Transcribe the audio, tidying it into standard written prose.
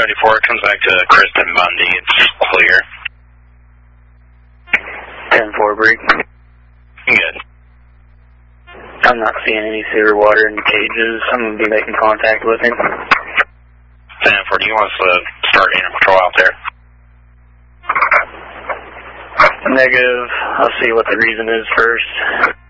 74, it comes back to Kristen Bundy. It's clear. 10-4 break. Good. I'm not seeing any sewer water in the cages. I'm going to be making contact with him. 10-4, do you want us to start animal patrol out there? Negative. I'll see what the reason is first.